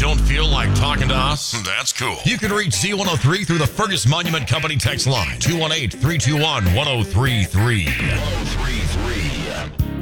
don't feel like talking to us? That's cool. You can reach Z103 through the Fergus Monument Company text line, 218-321-1033.